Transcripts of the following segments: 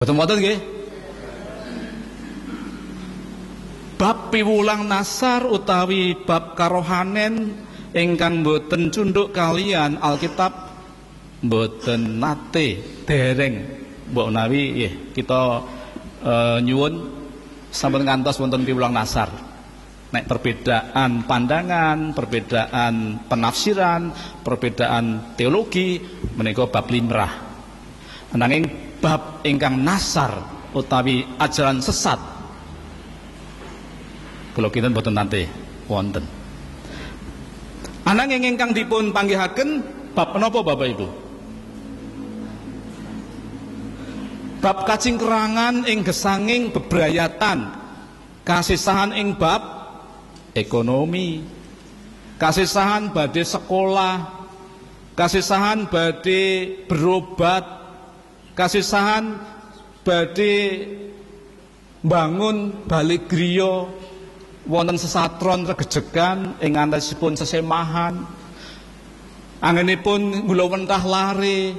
Boten wonten nggih. Bab piwulang nasar utawi bab karohanen ingkang boten cunduk kalian Alkitab boten nate dereng mbok menawi nggih kita nyuwun sampun ngantos wonten piwulang nasar. Nek perbedaan pandangan, perbedaan penafsiran, perbedaan teologi menika bab limrah. Nanging bab ingkang nasar utawi ajaran sesat kula kinten boten nate wonten. Ananging ingkang dipun panggihaken bab menapa Bapak Ibu? Bab kacingkrangan ing gesanging bebrayatan, kasisahan ing bab ekonomi, kasisahan badhe sekolah, kasisahan badhe berobat, kasisahan badhe bangun balik griya wonten sesatron regejegan ing antasipun sesemahan, anggenipun mula wentah lare.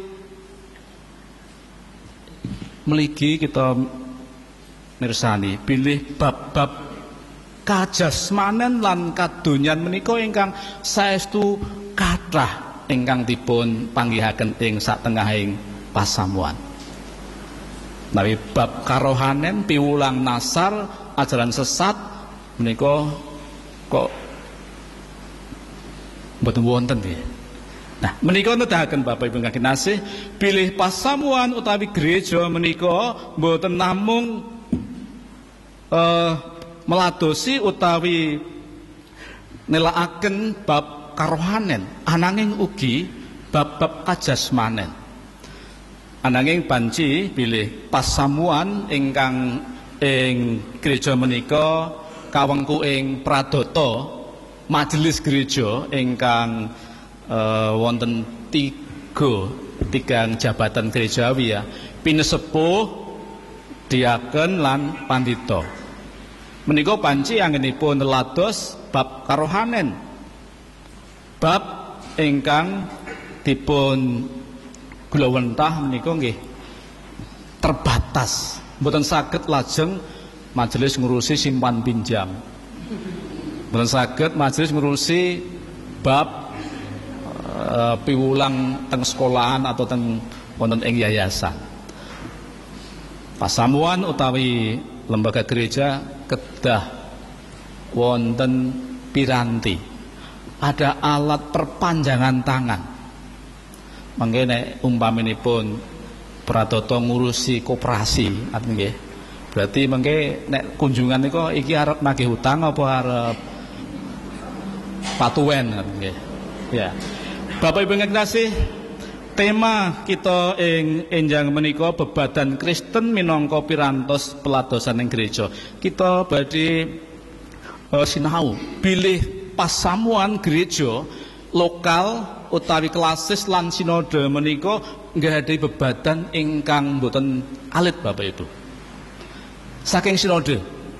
Mligi kita mirsani bilih bab-bab kajasmanen lan kadonyan menika ingkang saestu kathah ingkang dipun panggihaken ing satengahing pasamuan. Nawi bab karohanen piwulang nasar ajaran sesat menika kok mboten wonten nggih. Nah, menika nedahaken Bapak Ibu ingkang kinasih, bilih pasamuan utawi gereja menika mboten namung meladosi utawi nelakaken bab karohanen, ananging ugi bab-bab kajasmanen. Ananging banci bilih pasamuan ingkang ing gereja menika kawengku ing pradata majelis gereja ingkang wonten tigang jabatan gerejawi ya, pinesepuh, diaken lan pandita. Menika panci anggenipun nelados bab karohanen, bab ingkang dipun glawentah menika nggih terbatas, mboten saged lajeng majelis ngurusi simpan pinjam, mboten saged majelis ngurusi bab piwulang teng sekolahan atau teng wonten ing yayasan. Pasamuan utawi lembaga gereja kedah wonten piranti, ada alat perpanjangan tangan. Mangke nek umpaminipun pradata ngurusi koperasi nggih, berarti mangke nek kunjungan niku iki arep nagih hutang apa arep patuwen nggih. Ya. Bapak Ibu ingkang kinasih, tema kita ing enjang menika bebadan Kristen minangka pirantos peladosan ing gereja. Kita badhe sinau bilih pasamuan gereja lokal utawi klasis lan sinode menika nggadahi bebadan ingkang boten alit Bapak Ibu. Saking sinode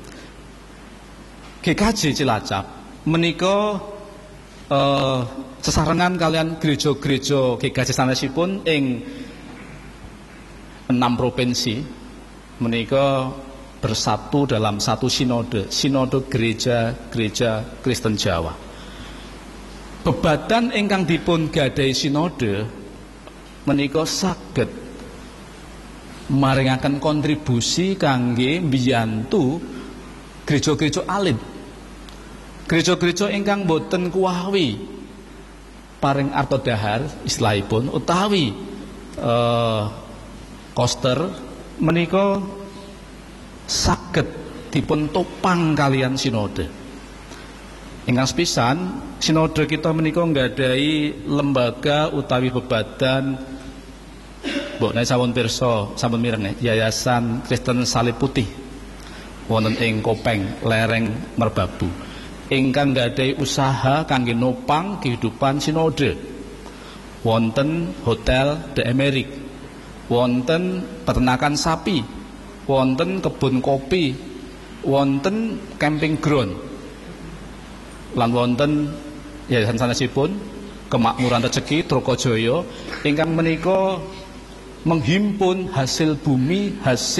GKJ Cilacap menika sesarengan kalian gereja-gereja GKJ sanesipun ing 6 provinsi menika bersatu dalam satu sinode gereja-gereja Kristen Jawa. Bebadan ingkang dipun gadahi sinode menika saged maringaken kontribusi kangge mbiyantu gereja-gereja alit, gereja-gereja ingkang boten kuwawi paring arta dahar istilahipun utawi koster menika saged dipun topang kalian sinode. Ingkang sepisan sinode kita menika nggadahi lembaga utawi bebadan mbok nek sampun pirsa sampun mireng Yayasan Kristen Salib Putih wonten ing Kopeng lereng Merbabu ingkang nggadahi usaha kangge nopang kehidupan sinode. Wonten Hotel De Emerik, wonten peternakan sapi, wonten kebun kopi, wonten camping ground, lan wonten yayasan sanesipun Kemakmuran Rezeki Trokojaya ingkang menika menghimpun hasil bumi, hasil